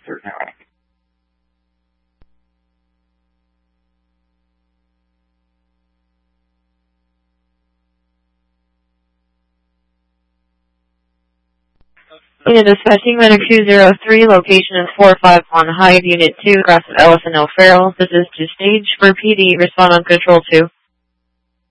certain area. Unit dispatching, Medic 203, location is 451 Hyde, Unit 2, across Ellison O'Farrell. This is to stage for PD, respond on Control 2.